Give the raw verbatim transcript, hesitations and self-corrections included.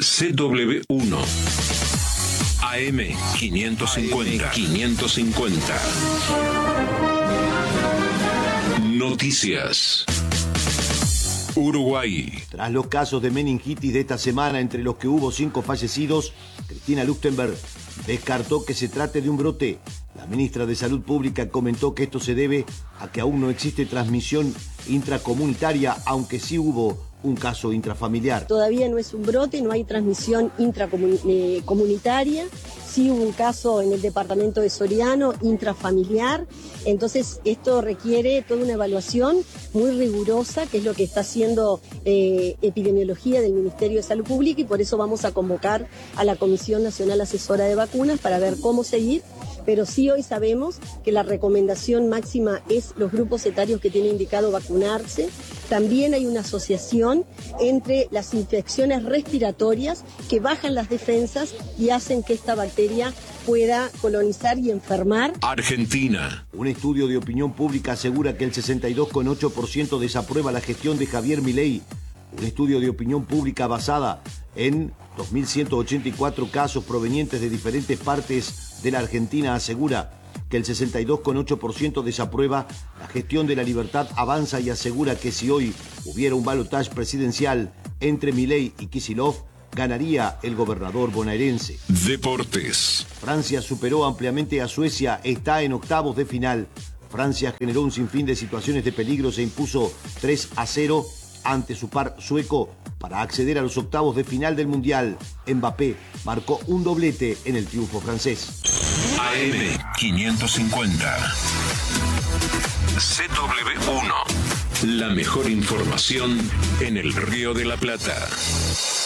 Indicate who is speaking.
Speaker 1: C W uno. A M quinientos cincuenta. quinientos cincuenta. Noticias. Uruguay.
Speaker 2: Tras los casos de meningitis de esta semana, entre los que hubo cinco fallecidos, Cristina Luchtenberg descartó que se trate de un brote. La ministra de Salud Pública comentó que esto se debe a que aún no existe transmisión intracomunitaria, aunque sí hubo un caso intrafamiliar.
Speaker 3: Todavía no es un brote, no hay transmisión intracomunitaria. Sí hubo un caso en el departamento de Soriano, intrafamiliar. Entonces esto requiere toda una evaluación muy rigurosa, que es lo que está haciendo eh, epidemiología del Ministerio de Salud Pública, y por eso vamos a convocar a la Comisión Nacional Asesora de Vacunas para ver cómo seguir. Pero sí hoy sabemos que la recomendación máxima es los grupos etarios que tienen indicado vacunarse. También hay una asociación entre las infecciones respiratorias que bajan las defensas y hacen que esta bacteria pueda colonizar y enfermar.
Speaker 1: Argentina.
Speaker 2: Un estudio de opinión pública asegura que el sesenta y dos coma ocho por ciento desaprueba la gestión de Javier Milei. Un estudio de opinión pública basada en dos mil ciento ochenta y cuatro casos provenientes de diferentes partes de la Argentina asegura que el sesenta y dos coma ocho por ciento desaprueba la gestión de La Libertad Avanza y asegura que si hoy hubiera un balotaje presidencial entre Milei y Kicillof, ganaría el gobernador bonaerense.
Speaker 1: Deportes.
Speaker 2: Francia superó ampliamente a Suecia, está en octavos de final. Francia generó un sinfín de situaciones de peligro, se impuso tres a cero ante su par sueco para acceder a los octavos de final del Mundial. Mbappé marcó un doblete en el triunfo francés.
Speaker 1: A M quinientos cincuenta. C W uno. La mejor información en el Río de la Plata.